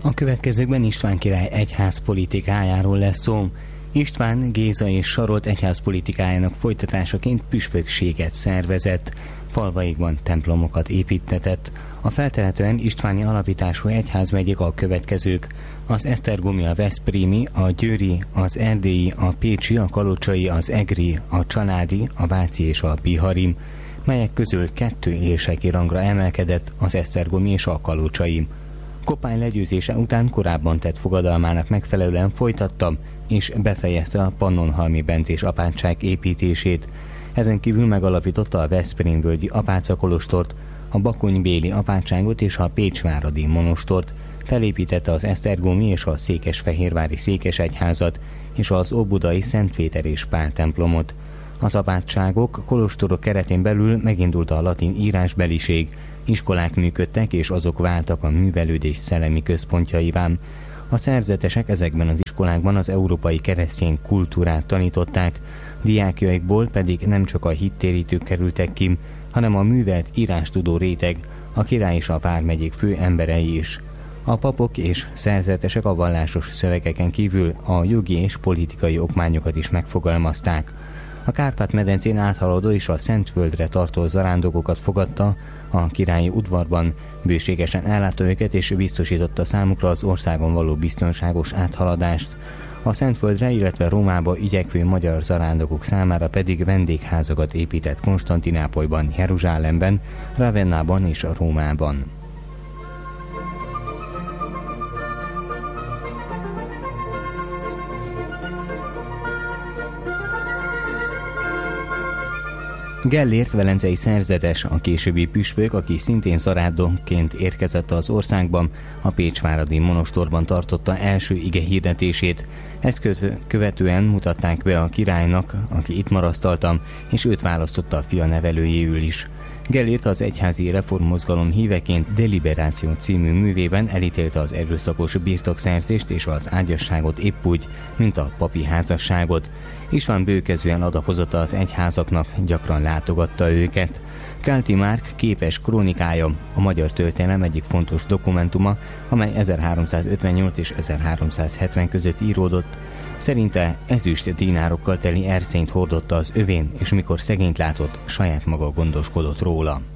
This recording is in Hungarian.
A következőkben István király egyházpolitikájáról lesz szó. István Géza és Sarolt egyházpolitikájának folytatásaként püspökséget szervezett, falvaikban templomokat építtetett. A feltehetően istváni alapítású egyházmegyék a következők: az esztergomi, a veszprémi, a győri, az erdélyi, a pécsi, a kalocsai, az egri, a csanádi, a váci és a bihari, melyek közül 2 érseki rangra emelkedett, az esztergomi és a kalocsai. Koppány legyőzése után korábban tett fogadalmának megfelelően folytatta és befejezte a Pannonhalmi bencés apátság építését. Ezen kívül megalapította a veszprémvölgyi apácakolostort, a bakonybéli apátságot és a pécsváradi monostort, felépítette az esztergomi és a székesfehérvári székesegyházat és az óbudai Szent Péter és Pál templomot. Az apátságok, kolostorok keretén belül megindult a latin írásbeliség, iskolák működtek és azok váltak a művelődés szellemi központjaivá. A szerzetesek ezekben az iskolákban az európai keresztény kultúrát tanították, diákjaikból pedig nem csak a hittérítők kerültek ki, hanem a művelt írástudó réteg, a király és a vármegyék fő emberei is. A papok és szerzetesek a vallásos szövegeken kívül a jogi és politikai okmányokat is megfogalmazták. A Kárpát-medencén áthaladó és a Szentföldre tartó zarándokokat fogadta a királyi udvarban, bőségesen ellátta őket és biztosította számukra az országon való biztonságos áthaladást. A Szentföldre, illetve Rómába igyekvő magyar zarándokok számára pedig vendégházakat épített Konstantinápolyban, Jeruzsálemben, Ravennában és Rómában. Gellért velencei szerzetes, a későbbi püspök, aki szintén zarándokként érkezett az országban, a pécsváradi monostorban tartotta első ige hirdetését. Ezt követően mutatták be a királynak, aki itt marasztalta, és őt választotta a fia nevelőjéül is. Gellért az egyházi reformmozgalom híveként Deliberáció című művében elítélte az erőszakos birtokszerzést és az ágyasságot épp úgy, mint a papi házasságot. István bőkezően adakozott az egyházaknak, gyakran látogatta őket. Kálti Márk képes krónikája a magyar történelem egyik fontos dokumentuma, amely 1358 és 1370 között íródott. Szerinte ezüst dinárokkal teli erszényt hordotta az övén, és mikor szegényt látott, saját maga gondoskodott róla.